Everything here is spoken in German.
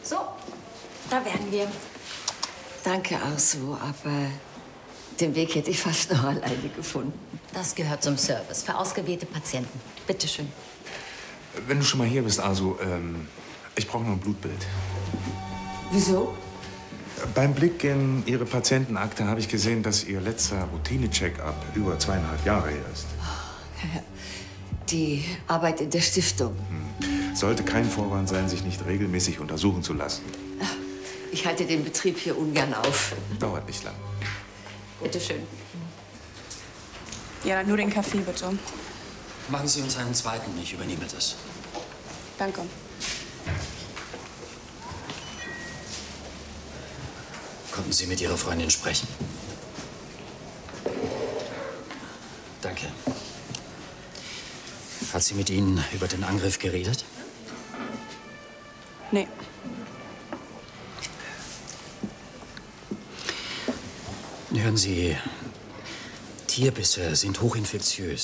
So, da wären wir. Danke, Arso, aber den Weg hätte ich fast noch alleine gefunden. Das gehört zum Service für ausgewählte Patienten. Bitte schön. Wenn du schon mal hier bist, Arso, ich brauche noch ein Blutbild. Wieso? Beim Blick in Ihre Patientenakte habe ich gesehen, dass Ihr letzter Routine-Check-up über 2,5 Jahre her ist. Die Arbeit in der Stiftung. Sollte kein Vorwand sein, sich nicht regelmäßig untersuchen zu lassen. Ich halte den Betrieb hier ungern auf. Dauert nicht lang. Bitte schön. Ja, nur den Kaffee, bitte. Machen Sie uns einen zweiten, ich übernehme das. Danke. Konnten Sie mit Ihrer Freundin sprechen? Danke. Hat sie mit Ihnen über den Angriff geredet? Nee. Hören Sie, Tierbisse sind hochinfektiös.